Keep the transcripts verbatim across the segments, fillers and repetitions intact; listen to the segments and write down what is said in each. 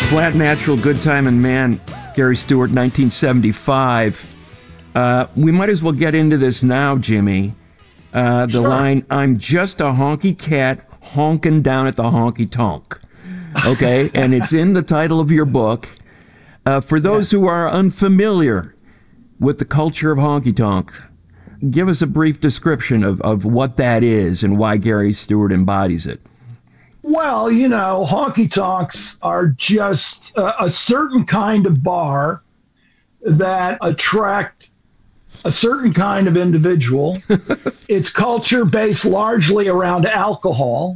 Flat Natural, Good Time and Man, Gary Stewart, nineteen seventy-five. Uh, we might as well get into this now, Jimmy. Uh, the Sure. line, I'm just a honky cat honking down at the honky tonk. Okay, and it's in the title of your book. Uh, for those who are unfamiliar with the culture of honky tonk, give us a brief description of, of what that is and why Gary Stewart embodies it. Well, you know, honky tonks are just a, a certain kind of bar that attract a certain kind of individual. It's culture based largely around alcohol.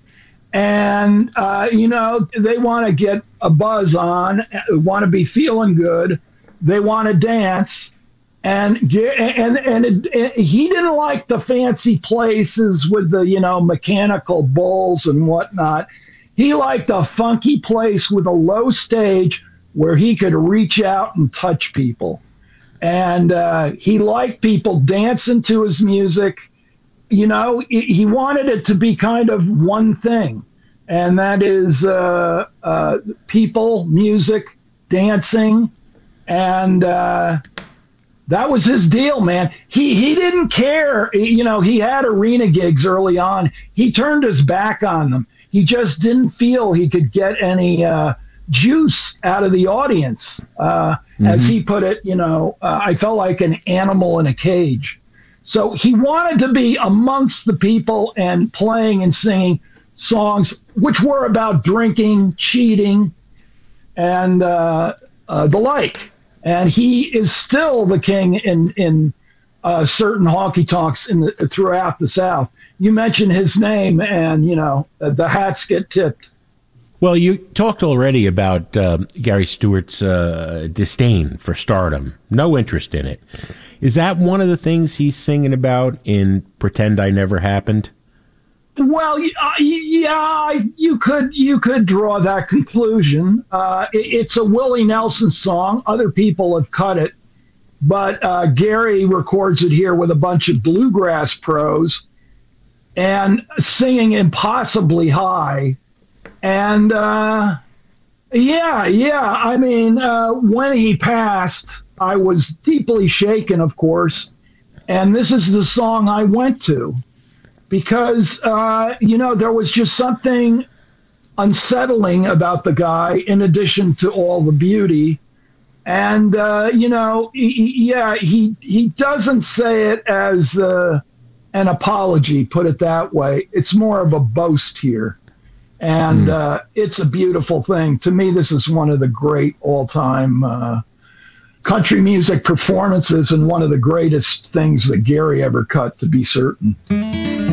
And, uh, you know, they want to get a buzz on, want to be feeling good. They want to dance. And and and it, it, he didn't like the fancy places with the, you know, mechanical bowls and whatnot. He liked a funky place with a low stage where he could reach out and touch people. And uh, he liked people dancing to his music. You know, he wanted it to be kind of one thing, and that is uh, uh, people, music, dancing, and uh, that was his deal, man. He he didn't care. You know, he had arena gigs early on. He turned his back on them. He just didn't feel he could get any uh, juice out of the audience. Uh, mm-hmm. As he put it, you know, uh, I felt like an animal in a cage. So he wanted to be amongst the people and playing and singing songs which were about drinking, cheating, and uh, uh, the like. And he is still the king in in uh, certain honky tonks in the, throughout the South. You mentioned his name, and you know the hats get tipped. Well, you talked already about uh, Gary Stewart's uh, disdain for stardom, no interest in it. Is that one of the things he's singing about in "Pretend I Never Happened"? Well, uh, yeah, you could you could draw that conclusion. Uh, it, it's a Willie Nelson song. Other people have cut it, but uh, Gary records it here with a bunch of bluegrass pros and singing impossibly high. And uh, yeah, yeah. I mean, uh, when he passed, I was deeply shaken, of course. And this is the song I went to. Because, uh, you know, there was just something unsettling about the guy in addition to all the beauty. And, uh, you know, he, yeah, he he doesn't say it as uh, an apology, put it that way. It's more of a boast here. And mm. uh, it's a beautiful thing. To me, this is one of the great all-time uh, country music performances and one of the greatest things that Gary ever cut, to be certain.